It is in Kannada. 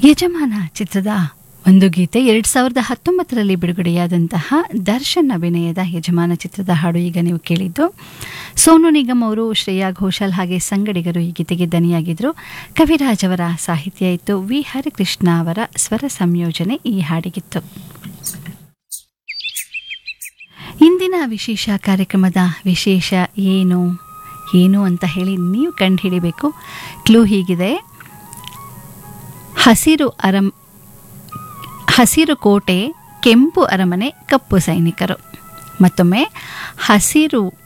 ಯಜಮಾನ ಚಿತ್ರದ ಒಂದು ಗೀತೆ 2019ರಲ್ಲಿ ಬಿಡುಗಡೆಯಾದಂತಹ ದರ್ಶನ್ ಅಭಿನಯದ ಯಜಮಾನ ಚಿತ್ರದ ಹಾಡು ಈಗ ನೀವು ಕೇಳಿದ್ದು. ಸೋನು ನಿಗಮ್ ಅವರು, ಶ್ರೇಯಾ ಘೋಷಾಲ್ ಹಾಗೆ ಸಂಗಡಿಗರು ಈ ಗೀತೆಗೆ ದನಿಯಾಗಿದ್ದರು. ಕವಿರಾಜ್ ಅವರ ಸಾಹಿತ್ಯ ಇತ್ತು, ವಿ ಹರಿಕೃಷ್ಣ ಅವರ ಸ್ವರ ಸಂಯೋಜನೆ ಈ ಹಾಡಿಗಿತ್ತು. ಇಂದಿನ ವಿಶೇಷ ಕಾರ್ಯಕ್ರಮದ ವಿಶೇಷ ಏನು ಅಂತ ಹೇಳಿ ನೀವು ಕಂಡುಹಿಡಿಬೇಕು. ಕ್ಲೂ ಹೀಗಿದೆ: ಹಸಿರು ಕೋಟೆ, ಕೆಂಪು ಅರಮನೆ, ಕಪ್ಪು ಸೈನಿಕರು. ಮತ್ತೊಮ್ಮೆ, ಹಸಿರು